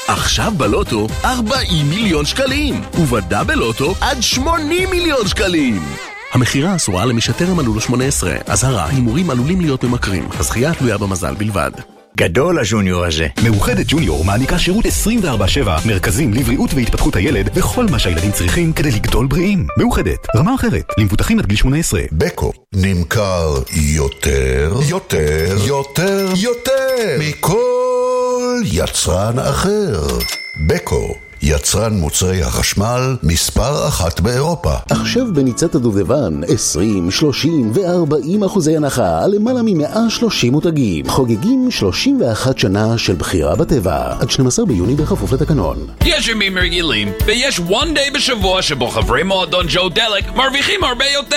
עכשיו בלוטו 40 מיליון שקלים, ובדאבל לוטו עד 80 מיליון שקלים. המחירה אסורה למי שטרם מלאו לו 18. אזהרה, הימורים עלולים להיות ממכרים. הזכייה תלויה במזל בלבד. גדול הג'וניור הזה. מאוחדת ג'וניור מעניקה שירות 24/7, מרכזים לבריאות והתפתחות הילד וכל מה שהילדים צריכים כדי לגדול בריאים. מאוחדת, רמה אחרת, למבוטחים עד גיל 18. בקו נמכר יותר מכל יצרן אחר. בקו, יצרן מוצרי החשמל מספר 1 באירופה. עכשיו בניצת הדובדבן 20, 30 ו-40% הנחה על למעלה מ-130 מותגים. חוגגים 31 שנה של בחירה בטבע עד 12 ביוני בכפוף לתקנון. יש ימים רגילים ויש one day בשבוע שבו חברי מועדון ג'ו דלק מרוויחים הרבה יותר.